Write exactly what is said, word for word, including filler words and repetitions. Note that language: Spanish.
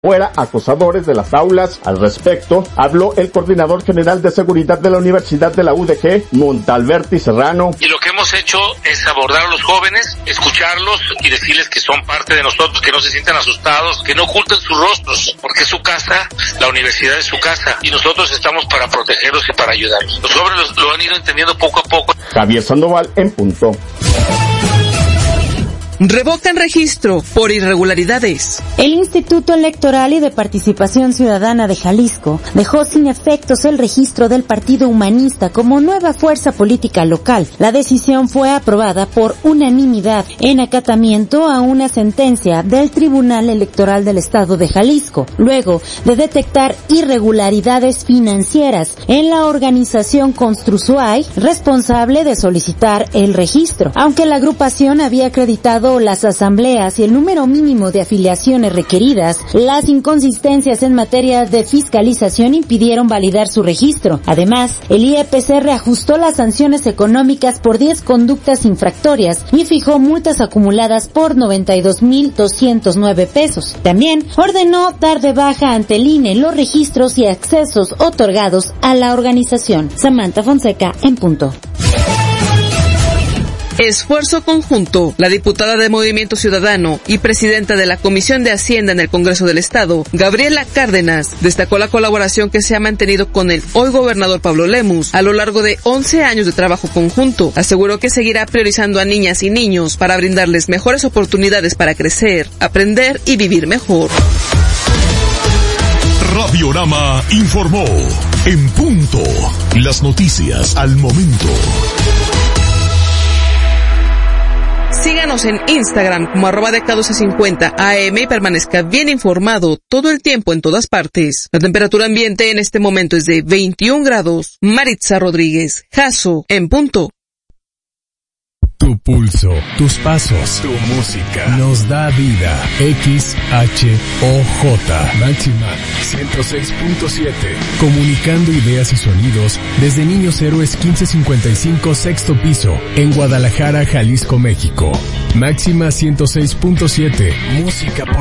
fuera acosadores de las aulas. Al respecto, habló el coordinador general de seguridad de la Universidad de la U D G, Montalberti Serrano. Y lo que hemos hecho es abordar a los jóvenes, escucharlos y decirles que son parte de nosotros, que no se sientan asustados, que no oculten sus rostros, porque es su casa, la universidad es su casa, y nosotros estamos para protegerlos y para ayudarlos. Los jóvenes lo han ido entendiendo poco a poco. Javier Sandoval en punto. Revocan registro por irregularidades. El Instituto Electoral y de Participación Ciudadana de Jalisco dejó sin efectos el registro del Partido Humanista como nueva fuerza política local. La decisión fue aprobada por unanimidad en acatamiento a una sentencia del Tribunal Electoral del Estado de Jalisco, luego de detectar irregularidades financieras en la organización Construsuay, responsable de solicitar el registro. Aunque la agrupación había acreditado las asambleas y el número mínimo de afiliaciones requeridas, las inconsistencias en materia de fiscalización impidieron validar su registro. Además, el I E P C reajustó las sanciones económicas por diez conductas infractorias y fijó multas acumuladas por noventa y dos mil doscientos nueve pesos. También ordenó dar de baja ante el I N E los registros y accesos otorgados a la organización. Samantha Fonseca en punto. Esfuerzo conjunto. La diputada de Movimiento Ciudadano y presidenta de la Comisión de Hacienda en el Congreso del Estado, Gabriela Cárdenas, destacó la colaboración que se ha mantenido con el hoy gobernador Pablo Lemus a lo largo de once años de trabajo conjunto. Aseguró que seguirá priorizando a niñas y niños para brindarles mejores oportunidades para crecer, aprender y vivir mejor. Radiorama informó. En punto. Las noticias al momento. Síganos en Instagram como arroba de K doce cincuenta A M y permanezca bien informado todo el tiempo en todas partes. La temperatura ambiente en este momento es de veintiún grados. Maritza Rodríguez, Jaso, en punto. Tu pulso, tus pasos, tu música nos da vida. X H O J Máxima ciento seis punto siete. Comunicando ideas y sonidos desde Niños Héroes quince cincuenta y cinco sexto piso en Guadalajara, Jalisco, México. Máxima ciento seis punto siete. Música por